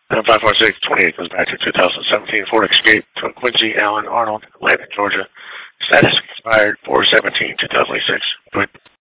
And 54628 goes back to 2017 Ford Escape from Quincy Allen Arnold, Atlanta, Georgia. Status expired 4/17/2006. Good.